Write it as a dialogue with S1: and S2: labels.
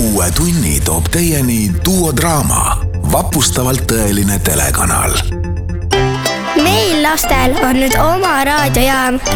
S1: Uue tunni toob teieni Duo Draama, vapustavalt tõeline telekanal.
S2: Meil lastel on nüüd oma raadiojaam